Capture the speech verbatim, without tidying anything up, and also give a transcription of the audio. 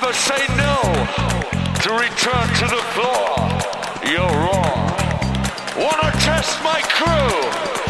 never say no to return to the floor. You're wrong. Wanna test my crew?